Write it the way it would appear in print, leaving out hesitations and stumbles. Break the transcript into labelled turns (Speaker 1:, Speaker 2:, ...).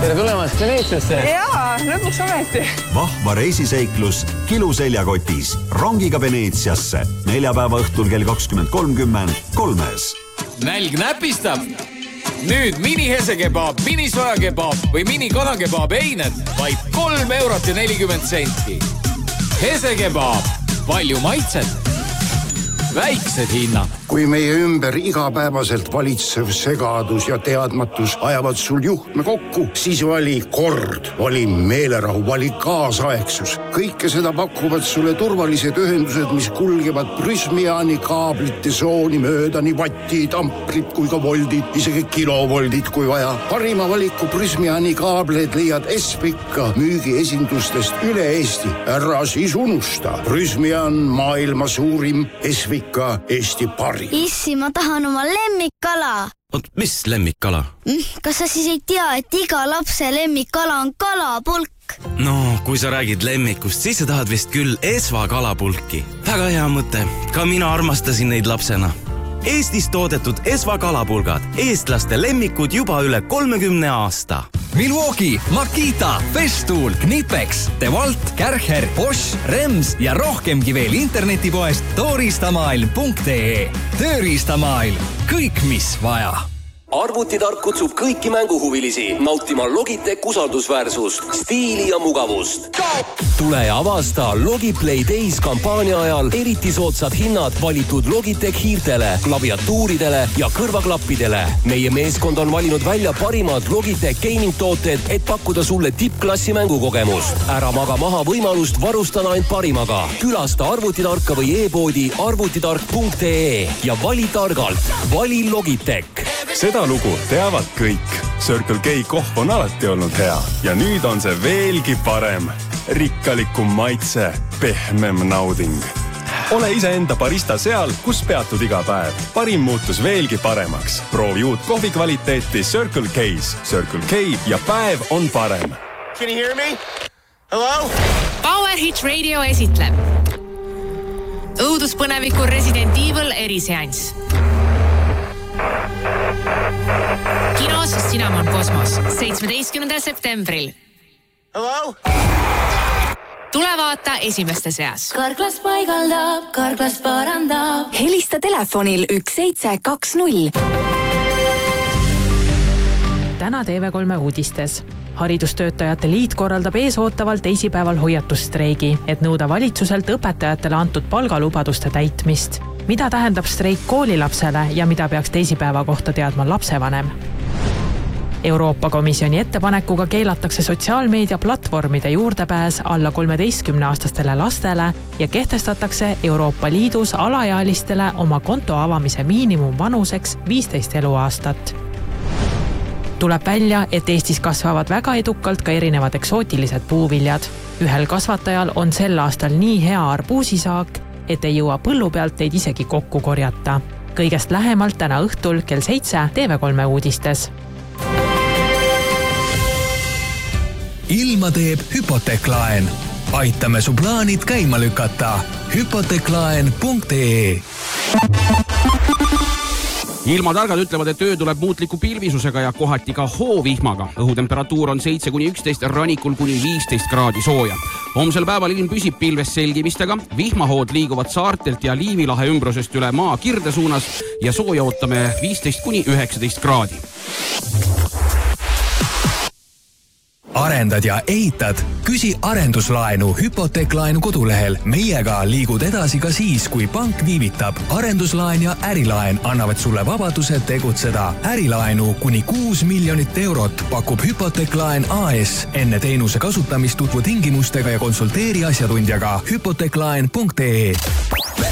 Speaker 1: Tere tulemast Veneetsiasse!
Speaker 2: Jaa, lõpuks ometi.
Speaker 3: Vahva reisiseiklus Kiluseljakotis rongiga Veneetsiasse. Neljapäeva õhtul kell 20.30 3-s.
Speaker 4: Nälg näpistab! Nüüd mini-hesekebab, mini-sojakebab või mini-kanakebab eined vaid 3,40 €. Hesekebab, palju maitset, väiksed hinnad.
Speaker 5: Kui meie ümber igapäevaselt valitsev segadus ja teadmatus ajavad sul juhtme kokku, siis vali kord, vali meelerahu, vali kaasaegsus. Kõike seda pakuvad sulle turvalised ühendused, mis kulgevad Prysmiani kaablite sooni mööda nii vattid, amprid kui ka voldid, isegi kilovoldid kui vaja. Parima valiku Prysmiani kaableid leiad Espika müügiesindustest üle Eesti. Ära siis unusta. Prysmian maailma suurim, Espika Eesti parim.
Speaker 6: Issi, ma tahan oma lemmikkala.
Speaker 7: Oot, mis lemmikkala?
Speaker 6: Kas sa siis ei tea, et iga lapse lemmikkala on kalapulk?
Speaker 7: No, kui sa räägid lemmikust, siis sa tahad vist küll Esva kalapulki. Väga hea mõte. Ka mina armastasin neid lapsena. Eestis toodetud Esva kalapulgad. Eestlaste lemmikud juba üle 30 aasta.
Speaker 8: Milwaukee, Makita, Festool, Knipex, DeWalt, Kärcher, Bosch, Rems ja rohkemgi veel internetipoest tooristamail.ee. Tööriistamaailm. Kõik, mis vaja.
Speaker 9: Arvutitark kutsub kõiki mänguhuvilisi nautima Logitech usaldusväärsust, stiili ja mugavust. Tule ja avasta Logiplay Days kampaania ajal eriti soodsad hinnad valitud Logitech hiirtele, klaviatuuridele ja kõrvaklappidele. Meie meeskond on valinud välja parimad Logitech gaming tooted, et pakkuda sulle tippklassi mängukogemust. Ära maga maha võimalust varustada ainult parimaga. Külasta arvutitarka või e-poodi arvutitark.ee ja vali targalt. Vali Logitech.
Speaker 10: Seda lugu teavad kõik. Circle K kohv on alati olnud hea ja nüüd on see veelgi parem. Rikkalikum maitse, pehmem nauding. Ole iseenda barista seal, kus peatud iga päev. Parim muutus veelgi paremaks. Proovi uut kohvi kvaliteeti Circle K's. Circle K ja päev on parem.
Speaker 11: Can you hear me? Hello?
Speaker 12: Power Hit Radio esitleb õuduspõneviku Resident Evil eriseanss. Kinos Cinnamon Cosmos 17. septembril.
Speaker 11: Hello?
Speaker 12: Tule vaata esimeste seas.
Speaker 13: Karklas paigaldab, karklas parandab.
Speaker 14: Helista telefonil 1720.
Speaker 15: Täna TV3 uudistes. Haridustöötajate liit korraldab eesootaval teisipäeval hoiatusstreigi, et nõuda valitsuselt õpetajatele antud palgalubaduste täitmist. Mida tähendab streik koolilapsele ja mida peaks teisipäeva kohta teadma lapsevanem? Euroopa Komisjoni ettepanekuga keelatakse sotsiaalmeedia platvormide juurdepääs alla 13-aastastele lastele ja kehtestatakse Euroopa Liidus alaealistele oma konto avamise miinimumvanuseks 15 eluaastat. Tuleb välja, et Eestis kasvavad väga edukalt ka erinevad eksootilised puuviljad. Ühel kasvatajal on sel aastal nii hea arbuusisaak, et ei jõua põllu pealt teid isegi kokku korjata. Kõigest lähemalt täna õhtul kell 7 TV3 uudistes.
Speaker 8: Ilma teeb Hypoteklaen. Aitame su plaanid käima lükata. Hypoteklaen.ee.
Speaker 16: Ilmatargad ütlevad, et öö tuleb muutliku pilvisusega ja kohati ka hoovihmaga. Õhutemperatuur on 7-11, rannikul kuni 15 kraadi sooja. Homsel päeval ilm püsib pilves selgimistega, vihmahood liiguvad saartelt ja Liivilahe ümbrusest üle maa Kirde suunas ja sooja ootame 15-19 kraadi.
Speaker 8: Arendad ja ehitad? Küsi arenduslaenu Hypoteklaenu kodulehel. Meiega liigud edasi ka siis, kui pank viivitab. Arenduslaen ja ärilaen annavad sulle vabaduse tegutseda. Ärilaenu kuni 6 miljonit eurot pakub Hypoteklaen AS. Enne teenuse kasutamist tutvu tingimustega ja konsulteeri asjatundjaga. Hypoteklaen.ee.